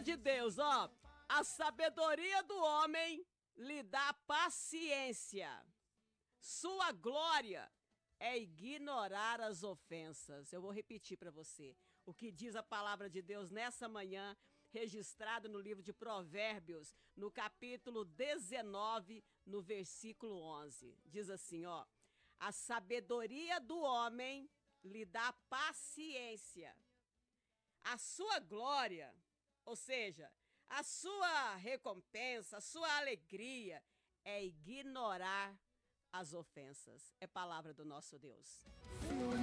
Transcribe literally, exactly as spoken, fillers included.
de Deus, ó. A sabedoria do homem lhe dá paciência. Sua glória é ignorar as ofensas. Eu vou repetir para você o que diz a palavra de Deus nessa manhã, registrado no livro de Provérbios, no capítulo dezenove, no versículo onze. Diz assim, ó: a sabedoria do homem lhe dá paciência. A sua glória, ou seja, a sua recompensa, a sua alegria é ignorar as ofensas. É palavra do nosso Deus.